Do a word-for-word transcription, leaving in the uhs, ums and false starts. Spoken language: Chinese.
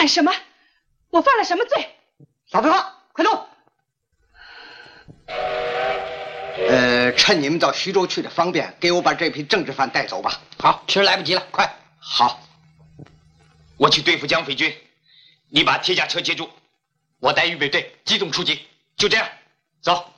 干什么？我犯了什么罪？ 少废话，快走！呃，趁你们到徐州去的方便，给我把这批政治犯带走吧。 好，其实来不及了，快！ 好， 我去对付蒋匪军，你把铁甲车接住，我带预备队机动出击，就这样，走。